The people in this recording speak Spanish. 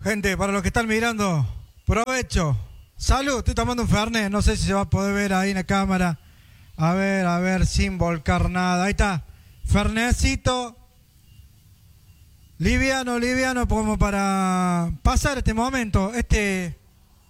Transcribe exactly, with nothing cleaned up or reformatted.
Gente, para los que están mirando, provecho. Salud, estoy tomando un Fernet, no sé si se va a poder ver ahí en la cámara. A ver, a ver, sin volcar nada. Ahí está, Fernetcito. Liviano, liviano, como para pasar este momento, este